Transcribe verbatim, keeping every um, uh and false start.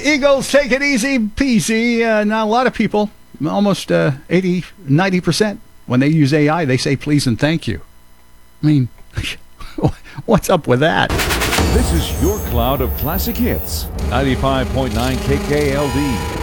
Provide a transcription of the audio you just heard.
Eagles, take it easy peasy. Uh, now, a lot of people, almost uh, eighty, ninety percent, when they use A I, they say please and thank you. I mean, what's up with that? This is your cloud of classic hits. ninety-five point nine K K L D.